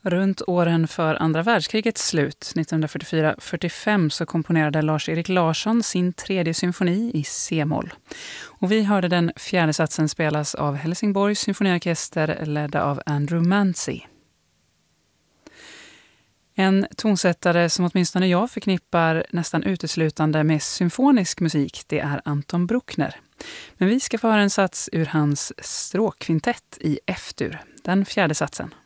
Runt åren för andra världskrigets slut, 1944-45, så komponerade Lars-Erik Larsson sin tredje symfoni i C-moll. Och vi hörde den fjärde satsen spelas av Helsingborgs symfoniorkester ledda av Andrew Mancy. En tonsättare som åtminstone jag förknippar nästan uteslutande med symfonisk musik, det är Anton Bruckner. Men vi ska få höra en sats ur hans stråkkvintett i F-dur, den fjärde satsen.